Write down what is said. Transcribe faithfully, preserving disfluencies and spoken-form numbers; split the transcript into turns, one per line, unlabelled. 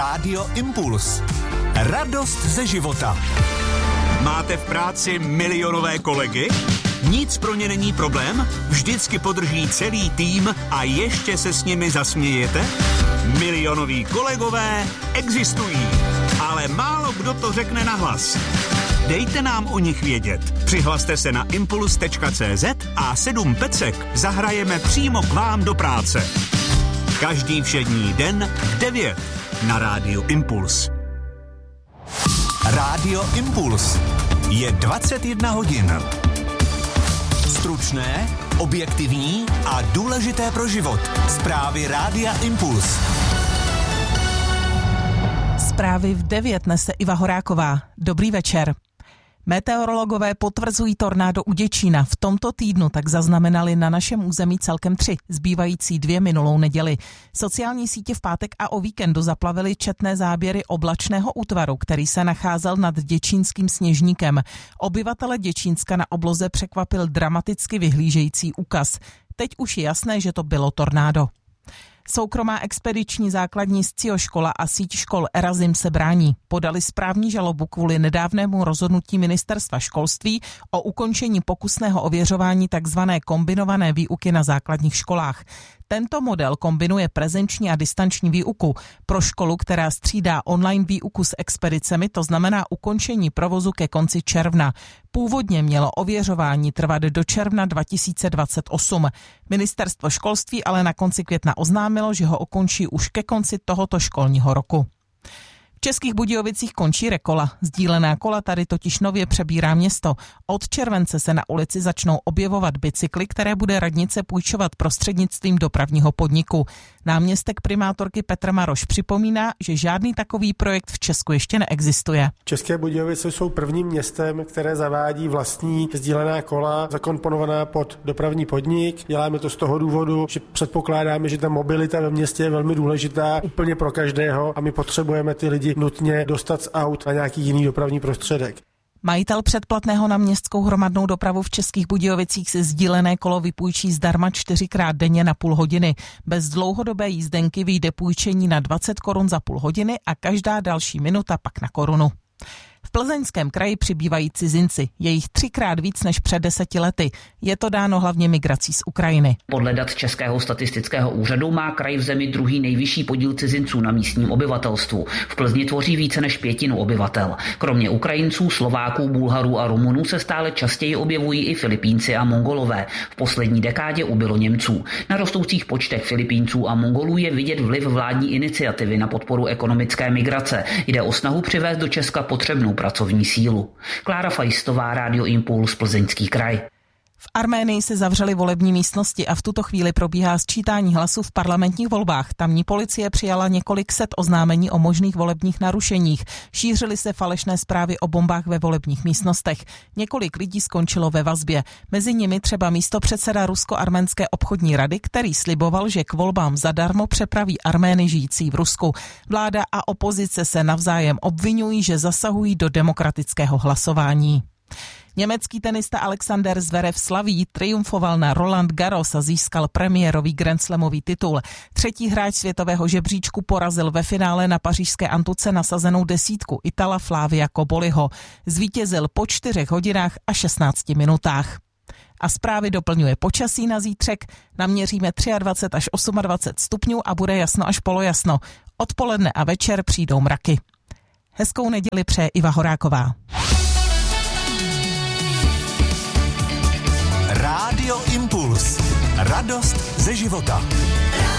Rádio Impuls. Radost ze života.
Máte v práci milionové kolegy? Nic pro ně není problém? Vždycky podrží celý tým a ještě se s nimi zasmějete? Milionoví kolegové existují, ale málo kdo to řekne nahlas. Dejte nám o nich vědět. Přihlaste se na impuls tečka cé zet a sedm pecek zahrajeme přímo k vám do práce. Každý všední den v devět na Rádiu Impuls.
Rádio Impuls. Je dvacet jedna hodin. Stručné, objektivní a důležité pro život. Zprávy Rádia Impuls.
Zprávy v devět nese Iva Horáková. Dobrý večer. Meteorologové potvrzují tornádo u Děčína. V tomto týdnu tak zaznamenali na našem území celkem tři, zbývající dvě minulou neděli. Sociální sítě v pátek a o víkendu zaplavily četné záběry oblačného útvaru, který se nacházel nad děčínským Sněžníkem. Obyvatele Děčínska na obloze překvapil dramaticky vyhlížející úkaz. Teď už je jasné, že to bylo tornádo. Soukromá expediční základní Scioškola a síť škol Erazim se brání. Podali správní žalobu kvůli nedávnému rozhodnutí ministerstva školství o ukončení pokusného ověřování tzv. Kombinované výuky na základních školách. Tento model kombinuje prezenční a distanční výuku. Pro školu, která střídá online výuku s expedicemi, to znamená ukončení provozu ke konci června. Původně mělo ověřování trvat do června dva tisíce dvacet osm. Ministerstvo školství ale na konci května oznámilo, že ho ukončí už ke konci tohoto školního roku. V Českých Budějovicích končí rekola. Sdílená kola tady totiž nově přebírá město. Od července se na ulici začnou objevovat bicykly, které bude radnice půjčovat prostřednictvím dopravního podniku. Náměstek primátorky Petr Maroš připomíná, že žádný takový projekt v Česku ještě neexistuje.
České Budějovice jsou prvním městem, které zavádí vlastní sdílená kola, zakomponovaná pod dopravní podnik. Děláme to z toho důvodu, že předpokládáme, že ta mobilita ve městě je velmi důležitá úplně pro každého a my potřebujeme ty lidi nutně dostat z aut na nějaký jiný dopravní prostředek.
Majitel předplatného na městskou hromadnou dopravu v Českých Budějovicích si sdílené kolo vypůjčí zdarma čtyřikrát denně na půl hodiny. Bez dlouhodobé jízdenky vyjde půjčení na dvacet korun za půl hodiny a každá další minuta pak na korunu. V Plzeňském kraji přibývají cizinci. Je jich třikrát víc než před deseti lety. Je to dáno hlavně migrací z Ukrajiny.
Podle dat Českého statistického úřadu má kraj v zemi druhý nejvyšší podíl cizinců na místním obyvatelstvu. V Plzni tvoří více než pětinu obyvatel. Kromě Ukrajinců, Slováků, Bulharů a Rumunů se stále častěji objevují i Filipínci a Mongolové. V poslední dekádě ubylo Němců. Na rostoucích počtech Filipínců a Mongolů je vidět vliv vládní iniciativy na podporu ekonomické migrace. Jde o snahu přivést do Česka potřebnou pracovní sílu. Klára Fajstová, Rádio Impuls, Plzeňský kraj.
V Arménii se zavřely volební místnosti a v tuto chvíli probíhá sčítání hlasů v parlamentních volbách. Tamní policie přijala několik set oznámení o možných volebních narušeních. Šířily se falešné zprávy o bombách ve volebních místnostech. Několik lidí skončilo ve vazbě. Mezi nimi třeba místopředseda Rusko-arménské obchodní rady, který sliboval, že k volbám zadarmo přepraví Armény žijící v Rusku. Vláda a opozice se navzájem obvinují, že zasahují do demokratického hlasování. Německý tenista Alexander Zverev slaví, triumfoval na Roland Garros a získal premiérový grandslamový titul. Třetí hráč světového žebříčku porazil ve finále na pařížské Antuce nasazenou desítku Itala Flavia Koboliho. Zvítězil po čtyřech hodinách a šestnácti minutách. A zprávy doplňuje počasí na zítřek. Naměříme dvacet tři až dvacet osm stupňů a bude jasno až polojasno. Odpoledne a večer přijdou mraky. Hezkou neděli přeje Iva Horáková.
Rádio Impuls. Radost ze života.